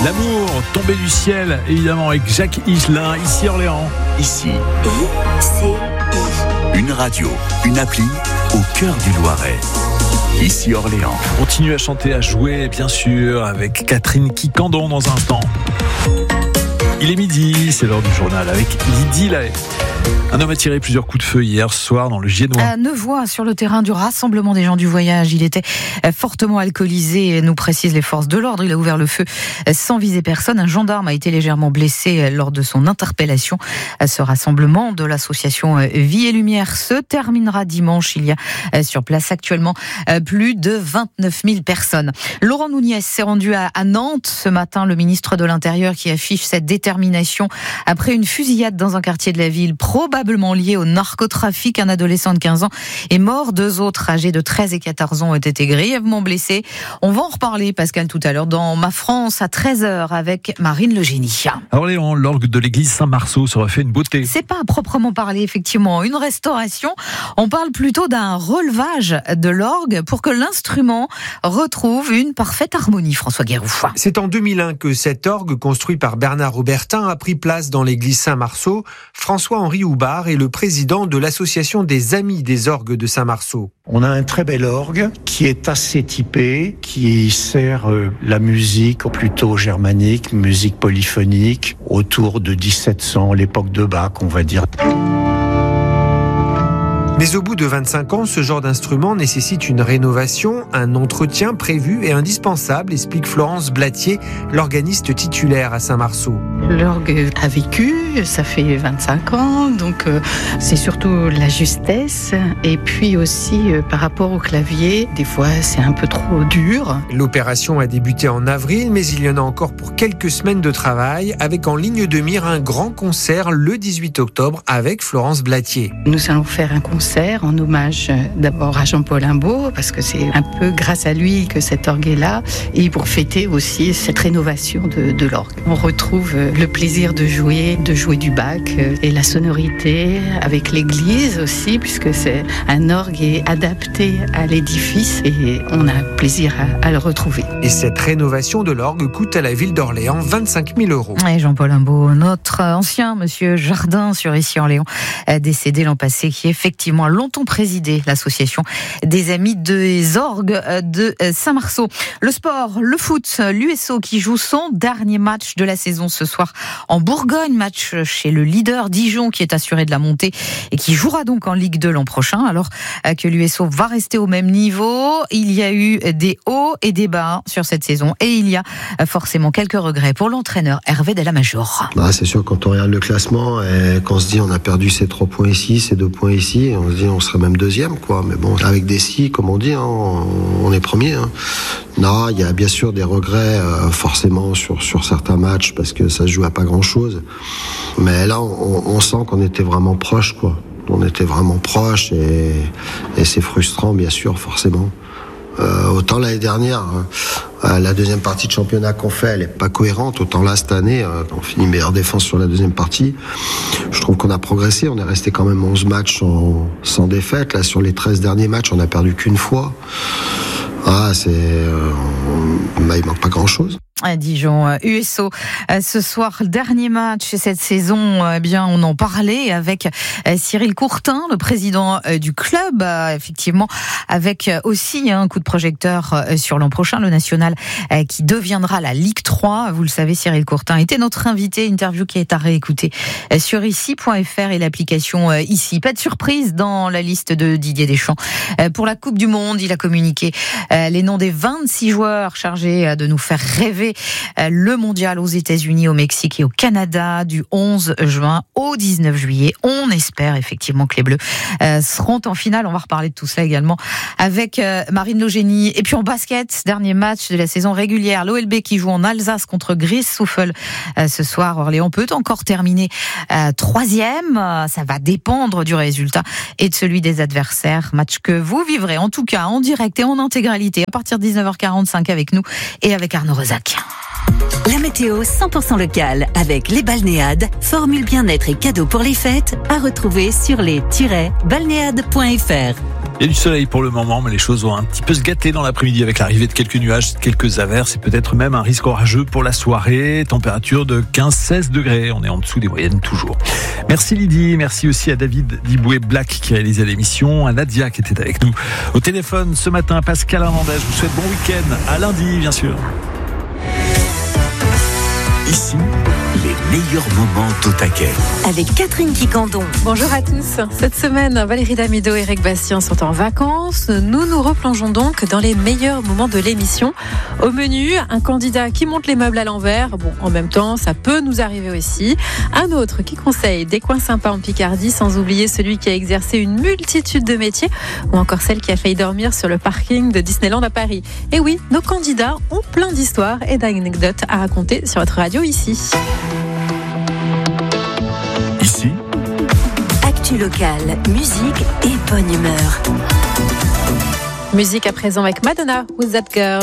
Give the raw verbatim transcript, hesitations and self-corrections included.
L'amour tombé du ciel, évidemment, avec Jacques Higelin, ici Orléans. Ici, I C I. une radio, une appli au cœur du Loiret. Ici Orléans. On continue à chanter, à jouer, bien sûr, avec Catherine Quicandon dans un instant. Il est midi, c'est l'heure du journal avec Lydie Lahaye. Un homme a tiré plusieurs coups de feu hier soir dans le Giennois. À Nevoy, sur le terrain du rassemblement des gens du voyage, il était fortement alcoolisé, nous précisent les forces de l'ordre. Il a ouvert le feu sans viser personne. Un gendarme a été légèrement blessé lors de son interpellation. Ce rassemblement de l'association Vie et Lumière se terminera dimanche. Il y a sur place actuellement plus de vingt-neuf mille personnes. Laurent Nunez s'est rendu à Nantes ce matin, le ministre de l'Intérieur qui affiche cette détermination après une fusillade dans un quartier de la ville, probablement lié au narcotrafic. Un adolescent de quinze ans est mort. Deux autres âgés de treize et quatorze ans ont été grièvement blessés. On va en reparler, Pascal, tout à l'heure dans Ma France à treize heures avec Marine Le Génie. À Orléans, l'orgue de l'église Saint-Marceau se refait une beauté. C'est pas à proprement parler, effectivement, une restauration. On parle plutôt d'un relevage de l'orgue pour que l'instrument retrouve une parfaite harmonie. François Guéroux. C'est en deux mille un que cet orgue, construit par Bernard Robertin, a pris place dans l'église Saint-Marceau. François-Henri Houbard est le président de l'association des Amis des orgues de Saint-Marceau. On a un très bel orgue qui est assez typé, qui sert euh, la musique plutôt germanique, musique polyphonique, autour de dix-sept cents, l'époque de Bach, on va dire. Mais au bout de vingt-cinq ans, ce genre d'instrument nécessite une rénovation, un entretien prévu et indispensable, explique Florence Blatier, l'organiste titulaire à Saint-Marceau. L'orgue a vécu, ça fait vingt-cinq ans, donc euh, c'est surtout la justesse et puis aussi euh, par rapport au clavier, des fois c'est un peu trop dur. L'opération a débuté en avril, mais il y en a encore pour quelques semaines de travail, avec en ligne de mire un grand concert le dix-huit octobre avec Florence Blatier. Nous allons faire un concert en hommage d'abord à Jean-Paul Imbaud, parce que c'est un peu grâce à lui que cet orgue est là, et pour fêter aussi cette rénovation de, de l'orgue. On retrouve le plaisir de jouer, de jouer du Bach et la sonorité avec l'église aussi, puisque c'est un orgue est adapté à l'édifice et on a plaisir à, à le retrouver. Et cette rénovation de l'orgue coûte à la ville d'Orléans vingt-cinq mille euros. Et Jean-Paul Imbaud, notre ancien monsieur Jardin sur Ici Orléans, décédé l'an passé, qui effectivement a longtemps présidé l'association des Amis des orgues de Saint-Marceau. Le sport, le foot, l'U S O qui joue son dernier match de la saison ce soir en Bourgogne, match chez le leader Dijon qui est assuré de la montée et qui jouera donc en Ligue deux l'an prochain, alors que l'U S O va rester au même niveau. Il y a eu des hauts et des bas sur cette saison et il y a forcément quelques regrets pour l'entraîneur Hervé Delamajor. Bah, c'est sûr, quand on regarde le classement et qu'on se dit on a perdu ces trois points ici, ces deux points ici, on se dit on serait même deuxième, quoi. Mais bon, avec des si, comme on dit, hein, on est premier. Hein. Non, il y a bien sûr des regrets, euh, forcément, sur, sur certains matchs, parce que ça se joue à pas grand-chose. Mais là, on, on sent qu'on était vraiment proche, quoi. On était vraiment proche et, et c'est frustrant, bien sûr, forcément. Euh, autant l'année dernière, euh, la deuxième partie de championnat qu'on fait, elle est pas cohérente. Autant là, cette année, euh, on finit meilleure défense sur la deuxième partie. Je trouve qu'on a progressé. On est resté quand même onze matchs sans, sans défaite. Là, sur les treize derniers matchs, on a perdu qu'une fois. Ah, c'est, euh, bah, il manque pas grand-chose. À Dijon, U S O, ce soir, dernier match cette saison, eh bien, on en parlait avec Cyril Courtin, le président du club, effectivement, avec aussi un coup de projecteur sur l'an prochain, le national qui deviendra la Ligue trois. Vous le savez, Cyril Courtin était notre invité, interview qui est à réécouter sur ici point f r et l'application Ici. Pas de surprise dans la liste de Didier Deschamps. Pour la Coupe du Monde, il a communiqué les noms des vingt-six joueurs chargés de nous faire rêver le mondial aux États-Unis, au Mexique et au Canada du onze juin au dix-neuf juillet. On espère effectivement que les Bleus euh, seront en finale. On va reparler de tout ça également avec euh, Marine Le Génie. Et puis en basket, dernier match de la saison régulière, l'O L B qui joue en Alsace contre Gries-Souffel euh, ce soir. Orléans peut encore terminer euh, troisième. Euh, ça va dépendre du résultat et de celui des adversaires. Match que vous vivrez en tout cas en direct et en intégralité à partir de dix-neuf heures quarante-cinq avec nous et avec Arnaud Rezac. La météo cent pour cent locale avec les balnéades, formule bien-être et cadeaux pour les fêtes à retrouver sur les tiret balnéades point f r. Il y a du soleil pour le moment, mais les choses vont un petit peu se gâter dans l'après-midi avec l'arrivée de quelques nuages, quelques averses et peut-être même un risque orageux pour la soirée. Température de quinze à seize degrés. On est en dessous des moyennes toujours. Merci Lydie. Merci aussi à David Diboué-Black qui réalisait l'émission, à Nadia qui était avec nous au téléphone ce matin, Pascal Hernandez. Je vous souhaite bon week-end. À lundi, bien sûr. Ici, les meilleurs moments d'Otaquet. Avec Catherine Quicandon. Bonjour à tous. Cette semaine, Valérie Damido et Eric Bastien sont en vacances. Nous nous replongeons donc dans les meilleurs moments de l'émission. Au menu, un candidat qui monte les meubles à l'envers. Bon, en même temps, ça peut nous arriver aussi. Un autre qui conseille des coins sympas en Picardie, sans oublier celui qui a exercé une multitude de métiers, ou encore celle qui a failli dormir sur le parking de Disneyland à Paris. Et oui, nos candidats ont plein d'histoires et d'anecdotes à raconter sur votre radio ici. Ici, Actu locale, musique et bonne humeur. Musique à présent avec Madonna, Who's That Girl?